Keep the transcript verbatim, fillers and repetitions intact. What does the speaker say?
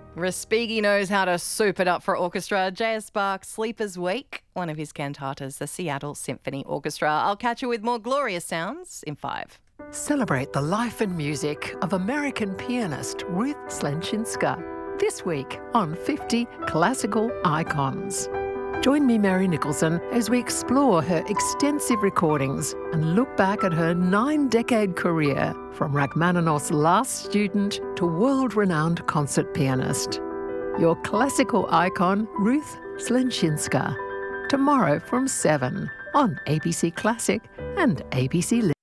Respighi knows how to soup it up for orchestra. J S Bach, Sleeper's Week, one of his cantatas, the Seattle Symphony Orchestra. I'll catch you with more glorious sounds in five. Celebrate the life and music of American pianist Ruth Slenczynska this week on fifty Classical Icons. Join me, Mary Nicholson, as we explore her extensive recordings and look back at her nine-decade career from Rachmaninoff's last student to world-renowned concert pianist. Your classical icon, Ruth Slenczynska. Tomorrow from seven on A B C Classic and A B C